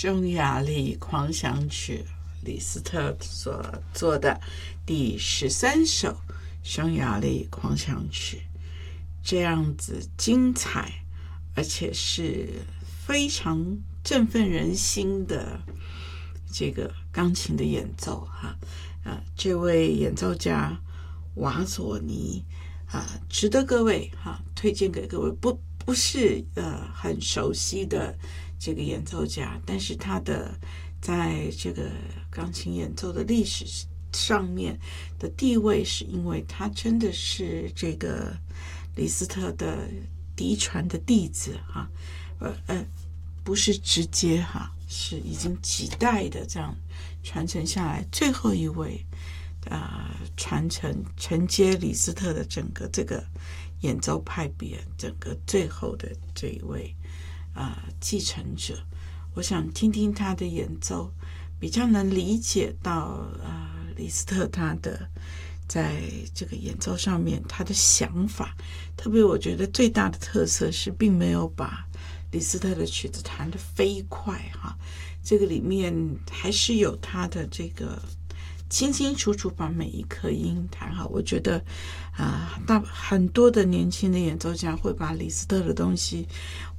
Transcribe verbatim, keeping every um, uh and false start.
匈牙利狂想曲，李斯特所做的第十三首匈牙利狂想曲，这样子精彩，而且是非常振奋人心的这个钢琴的演奏哈。啊，这位演奏家瓦佐尼啊，值得各位哈推荐给各位，不不是呃很熟悉的这个演奏家，但是他的在这个钢琴演奏的历史上面的地位，是因为他真的是这个李斯特的嫡传的弟子哈，呃呃，不是直接哈，是已经几代的这样传承下来，最后一位啊、呃、传承承接李斯特的整个这个演奏派别，整个最后的这一位啊、呃、继承者，我想听听他的演奏，比较能理解到啊、呃、李斯特他的在这个演奏上面他的想法。特别我觉得最大的特色是并没有把李斯特的曲子弹得飞快哈，这个里面还是有他的这个清清楚楚把每一颗音弹好。我觉得啊、呃，大很多的年轻的演奏家会把李斯特的东西